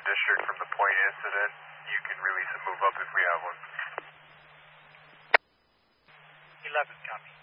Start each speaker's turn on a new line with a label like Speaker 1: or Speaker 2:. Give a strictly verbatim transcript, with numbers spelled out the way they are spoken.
Speaker 1: district from the point incident. You can release a move up if we have one.
Speaker 2: eleven, copy.